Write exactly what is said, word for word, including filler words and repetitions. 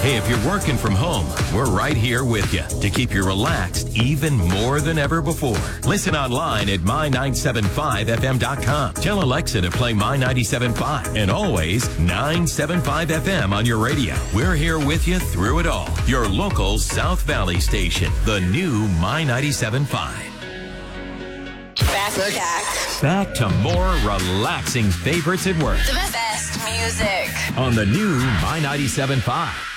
Hey, if you're working from home, we're right here with you to keep you relaxed even more than ever before. Listen online at my nine seven five f m dot com. Tell Alexa to play My ninety-seven point five and always nine seven five F M on your radio. We're here with you through it all. Your local South Valley station, the new My ninety-seven point five. Back, back. Back to more relaxing favorites at work. The best music. On the new My ninety-seven point five.